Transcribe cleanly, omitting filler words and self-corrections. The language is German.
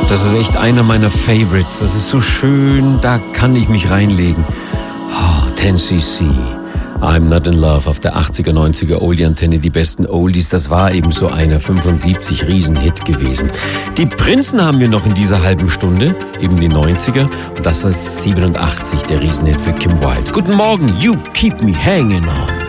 Das ist echt einer meiner Favorites. Das ist so schön, da kann ich mich reinlegen. 10cc. I'm Not in Love auf der 80er, 90er Oldie-Antenne, die besten Oldies. Das war eben so einer 75 Riesenhit gewesen. Die Prinzen haben wir noch in dieser halben Stunde, eben die 90er. Und das ist 87 der Riesenhit für Kim Wilde. Guten Morgen, You Keep Me Hanging On.